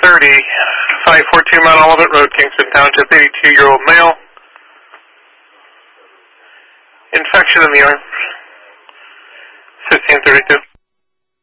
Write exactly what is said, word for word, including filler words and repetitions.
thirty, five four two Mount Olivet Road, Kingston Township, eighty-two-year-old male. Infection in the arm, fifteen thirty-two.